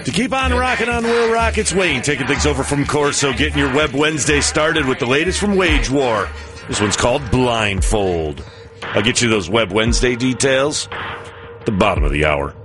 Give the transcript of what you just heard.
To keep on rocking on Will Rock, it's Wayne taking things over from Corso, getting your Web Wednesday started with the latest from Wage War. This one's called Blindfold. I'll get you those Web Wednesday details at the bottom of the hour.